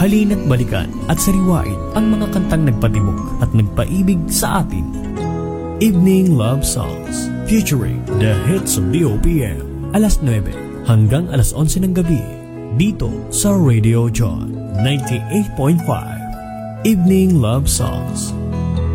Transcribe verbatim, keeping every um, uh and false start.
Halina't balikan at sariwain ang mga kantang nagpatibok at nagpaibig sa atin. Evening Love Songs featuring the hits of the O P M. alas nuwebe hanggang alas onse ng gabi dito sa Radio John ninety-eight point five. Evening Love Songs.